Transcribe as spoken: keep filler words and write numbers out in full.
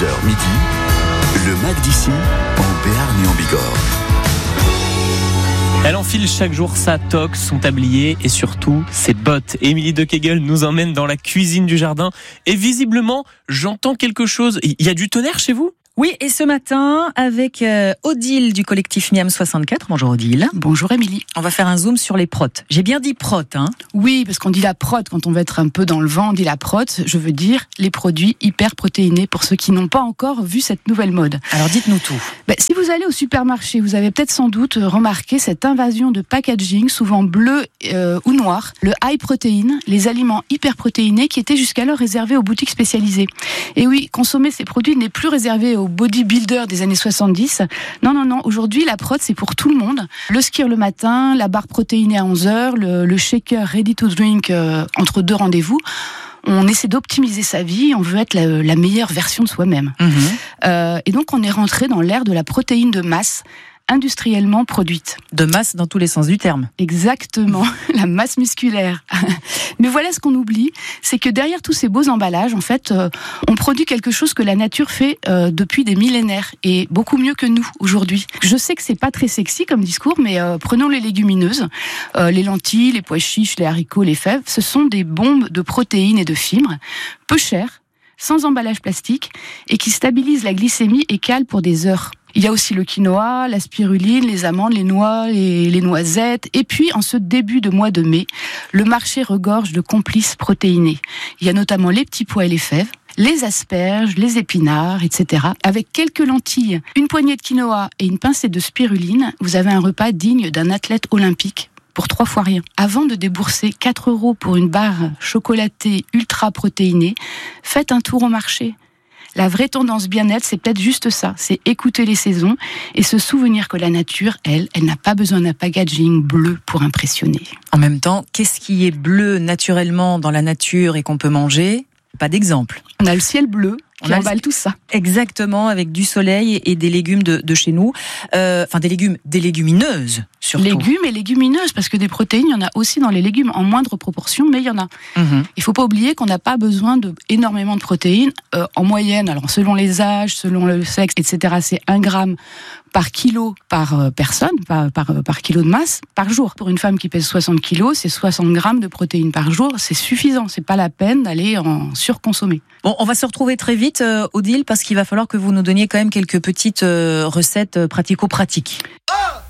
onze heures midi, le Mac d'ici en Béarn et en Bigorre. Elle enfile chaque jour sa toque, son tablier et surtout ses bottes. Émilie de Kegel nous emmène dans la cuisine du jardin et visiblement, j'entends quelque chose. Il y a du tonnerre chez vous ? Oui, et ce matin, avec euh, Odile du collectif Miam soixante-quatre. Bonjour Odile. Bonjour Émilie. On va faire un zoom sur les protes. J'ai bien dit protes, hein ? Oui, parce qu'on dit la prot, quand on veut être un peu dans le vent, on dit la prot. Je veux dire les produits hyper protéinés pour ceux qui n'ont pas encore vu cette nouvelle mode. Alors dites-nous tout. Ben, si vous allez au supermarché, vous avez peut-être sans doute remarqué cette invasion de packaging, souvent bleu euh, ou noir. Le high protéine, les aliments hyper protéinés qui étaient jusqu'alors réservés aux boutiques spécialisées. Et oui, consommer ces produits n'est plus réservé aux bodybuilders des années soixante-dix. Non, non, non. Aujourd'hui, la prot, c'est pour tout le monde. Le skier le matin, la barre protéinée à onze heures, le, le shaker ready to drink euh, entre deux rendez-vous. On essaie d'optimiser sa vie, on veut être la, la meilleure version de soi-même. Mmh. Euh, et donc, on est rentré dans l'ère de la protéine de masse, industriellement produite. De masse dans tous les sens du terme. Exactement, la masse musculaire. Mais voilà ce qu'on oublie, c'est que derrière tous ces beaux emballages, en fait, euh, on produit quelque chose que la nature fait euh, depuis des millénaires et beaucoup mieux que nous aujourd'hui. Je sais que c'est pas très sexy comme discours, mais euh, prenons les légumineuses, euh, les lentilles, les pois chiches, les haricots, les fèves. Ce sont des bombes de protéines et de fibres, peu chères, sans emballage plastique et qui stabilisent la glycémie et calent pour des heures. Il y a aussi le quinoa, la spiruline, les amandes, les noix, les, les noisettes. Et puis, en ce début de mois de mai, le marché regorge de complices protéinés. Il y a notamment les petits pois et les fèves, les asperges, les épinards, et cetera. Avec quelques lentilles, une poignée de quinoa et une pincée de spiruline, vous avez un repas digne d'un athlète olympique. Pour trois fois rien. Avant de débourser quatre euros pour une barre chocolatée ultra protéinée, faites un tour au marché. La vraie tendance bien-être, c'est peut-être juste ça, c'est écouter les saisons et se souvenir que la nature, elle, elle n'a pas besoin d'un packaging bleu pour impressionner. En même temps, qu'est-ce qui est bleu naturellement dans la nature et qu'on peut manger ? Pas d'exemple. On a le ciel bleu. On qui a emballe tout ça. Exactement, avec du soleil et des légumes de, de chez nous. Euh, enfin, des légumes, des légumineuses, surtout. Légumes et légumineuses, parce que des protéines, il y en a aussi dans les légumes, en moindre proportion, mais il y en a. Mmh. Il faut pas oublier qu'on n'a pas besoin de énormément de protéines. Euh, en moyenne, alors selon les âges, selon le sexe, et cetera, c'est un gramme par kilo par euh, personne, par, par, par kilo de masse, par jour. Pour une femme qui pèse soixante kilos, c'est soixante grammes de protéines par jour. C'est suffisant, c'est pas la peine d'aller en surconsommer. Bon, on va se retrouver très vite, euh, Odile, parce qu'il va falloir que vous nous donniez quand même quelques petites euh, recettes euh, pratico-pratiques. Oh